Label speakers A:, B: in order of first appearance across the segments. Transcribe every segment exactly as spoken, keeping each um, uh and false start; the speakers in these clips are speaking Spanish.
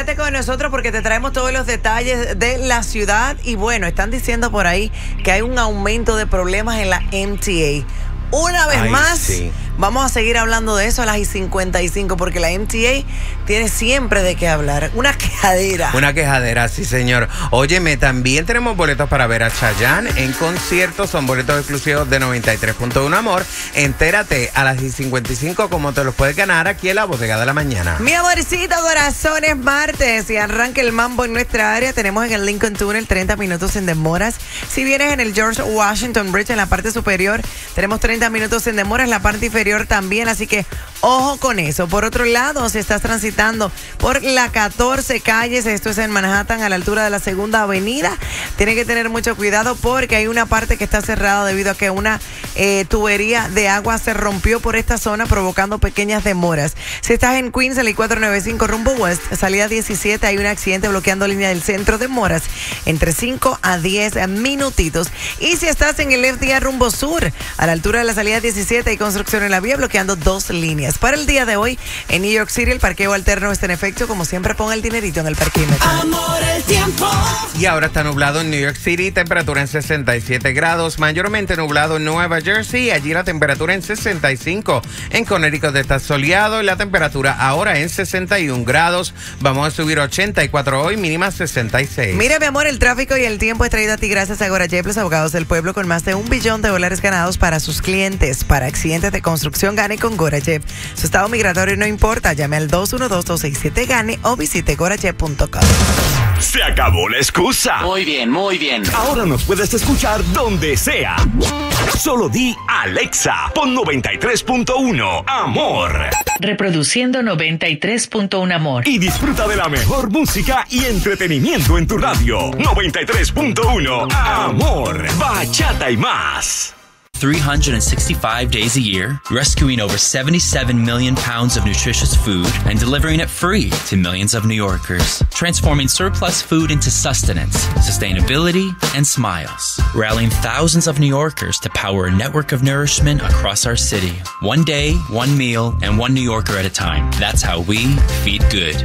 A: quédate con nosotros porque te traemos todos los detalles de la ciudad. Y bueno, están diciendo por ahí que hay un aumento de problemas en la M T A. Una vez Ay, más, sí. vamos a seguir hablando de eso a las y cincuenta y cinco, porque la M T A tiene siempre de qué hablar. Una quejadera.
B: Una quejadera, sí, señor. Óyeme, también tenemos boletos para ver a Chayanne en concierto. Son boletos exclusivos de noventa y tres punto uno Amor. Entérate a las y cincuenta y cinco cómo te los puedes ganar aquí en la Bodega de la Mañana.
A: Mi amorcito corazón, es martes y arranca el mambo en nuestra área. Tenemos en el Lincoln Tunnel treinta minutos sin demoras. Si vienes en el George Washington Bridge en la parte superior, tenemos treinta minutos sin demoras, la parte inferior también, así que ojo con eso. Por otro lado, si estás transitando por la catorce calles, esto es en Manhattan, a la altura de la segunda avenida, tienes que tener mucho cuidado porque hay una parte que está cerrada debido a que una eh, tubería de agua se rompió por esta zona, provocando pequeñas demoras. Si estás en Queens, en la cuatrocientos noventa y cinco rumbo West, salida diecisiete, hay un accidente bloqueando línea del centro, demoras entre cinco a diez minutitos. Y si estás en el F D A rumbo sur, a la altura de la salida diecisiete, hay construcción en la vía bloqueando dos líneas. Para el día de hoy, en New York City, el parqueo alterno está en efecto. Como siempre, ponga el dinerito en el parquímetro.
C: Amor, el tiempo.
B: Y ahora está nublado en New York City, temperatura en sesenta y siete grados. Mayormente nublado en Nueva Jersey, allí la temperatura en sesenta y cinco. En Connecticut está soleado y la temperatura ahora en sesenta y un grados. Vamos a subir ochenta y cuatro hoy, mínima sesenta y seis.
A: Mira, mi amor, el tráfico y el tiempo es traído a ti gracias a Gorajep, los abogados del pueblo, con más de un billón de dólares ganados para sus clientes. Para accidentes de construcción, gane con Gorajep. Su estado migratorio no importa. Llame al dos uno dos, dos seis siete, gane o visite gorajep punto com.
D: Se acabó la excusa.
E: Muy bien, muy bien.
D: Ahora nos puedes escuchar donde sea. Solo di Alexa, pon noventa y tres punto uno Amor.
F: Reproduciendo noventa y tres punto uno Amor.
D: Y disfruta de la mejor música y entretenimiento en tu radio. noventa y tres punto uno Amor. Bachata y más.
E: three hundred sixty-five days a year, rescuing over seventy-seven million pounds of nutritious food and delivering it free to millions of New Yorkers, transforming surplus food into sustenance, sustainability, and smiles, rallying thousands of New Yorkers to power a network of nourishment across our city. One day, one meal, and one New Yorker at a time. That's how we feed good.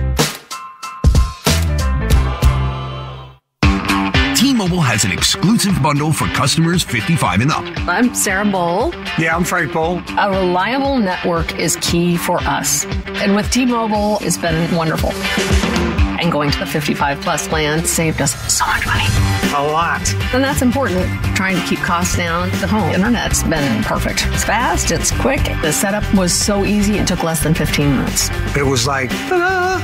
G: T-Mobile has an exclusive bundle for customers fifty-five and up.
H: I'm Sarah Bowl.
I: Yeah, I'm Frank Bowl.
H: A reliable network is key for us. And with T-Mobile, it's been wonderful. And going to the fifty-five plus plan saved us so much money.
I: A lot.
H: And that's important. Trying to keep costs down. The home internet's been perfect. It's fast, it's quick. The setup was so easy, it took less than fifteen minutes.
I: It was like, ta-da!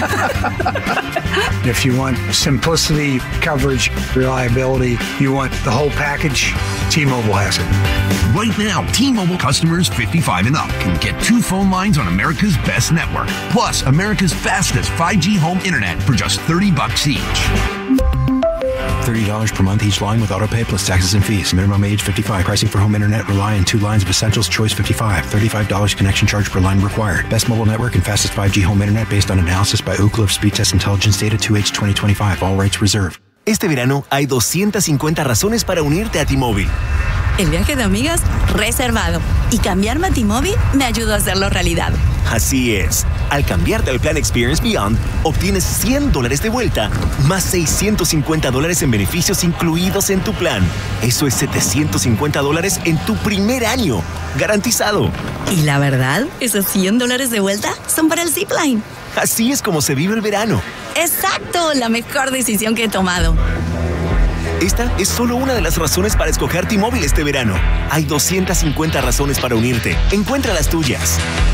I: If you want simplicity, coverage, reliability, you want the whole package, T-Mobile has it.
G: Right now, T-Mobile customers fifty-five and up can get two phone lines on America's best network, plus America's fastest five G home internet for just thirty bucks each.
J: thirty dollars per month each line with autopay plus taxes and fees. Minimum age fifty-five. Pricing for home internet rely on two lines of Essentials Choice fifty-five. thirty-five dollars connection charge per line required. Best mobile network and fastest five G home internet based on analysis by Ookla of Speed Test Intelligence Data two H twenty twenty-five. All rights reserved.
K: Este verano hay doscientas cincuenta razones para unirte a T-Mobile.
L: El viaje de amigas reservado. Y cambiarme a T-Mobile me ayudó a hacerlo realidad.
K: Así es. Al cambiarte al plan Experience Beyond, obtienes cien dólares de vuelta, más seiscientos cincuenta dólares en beneficios incluidos en tu plan. Eso es setecientos cincuenta dólares en tu primer año. Garantizado.
L: Y la verdad, esos cien dólares de vuelta son para el Zipline.
K: Así es como se vive el verano.
L: Exacto, la mejor decisión que he tomado.
K: Esta es solo una de las razones para escoger T-Mobile este verano. Hay doscientas cincuenta razones para unirte. Encuentra las tuyas.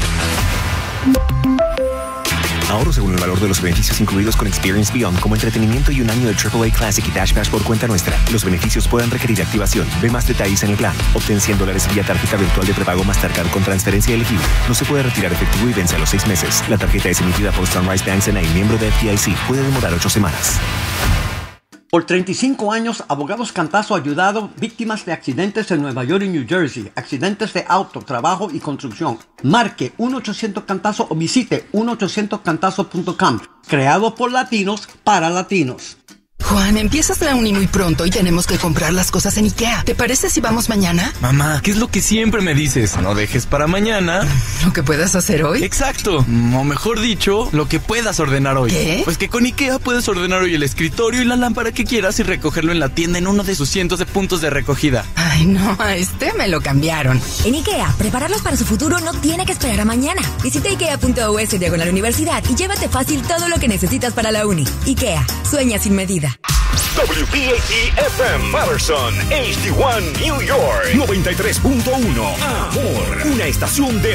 K: Ahorro según el valor de los beneficios incluidos con Experience Beyond, como entretenimiento y un año de triple A Classic y Dash Pass por cuenta nuestra. Los beneficios pueden requerir activación. Ve más detalles en el plan. Obtén cien dólares vía tarjeta virtual de prepago Mastercard con transferencia elegible. No se puede retirar efectivo y vence a los seis meses. La tarjeta es emitida por Sunrise Bank N A, miembro de F D I C. Puede demorar ocho semanas.
M: Por treinta y cinco años, Abogados Cantazo ha ayudado víctimas de accidentes en Nueva York y New Jersey, accidentes de auto, trabajo y construcción. Marque uno ochocientos Cantazo o visite uno ochocientos cantazo punto com. Creado por latinos para latinos.
C: Juan, empiezas la uni muy pronto y tenemos que comprar las cosas en IKEA. ¿Te parece si vamos mañana?
N: Mamá, ¿qué es lo que siempre me dices? No dejes para mañana
C: lo que puedas hacer hoy.
N: Exacto, o mejor dicho, lo que puedas ordenar hoy.
C: ¿Qué?
N: Pues que con IKEA puedes ordenar hoy el escritorio y la lámpara que quieras y recogerlo en la tienda en uno de sus cientos de puntos de recogida.
C: Ay, no, a este me lo cambiaron.
O: En IKEA, prepararlos para su futuro no tiene que esperar a mañana. Visita ikea punto u s diagonal universidad y llévate fácil todo lo que necesitas para la uni. IKEA, sueña sin medida.
D: W P A T F M Patterson, H D uno New York, noventa y tres punto uno. Amor, una estación de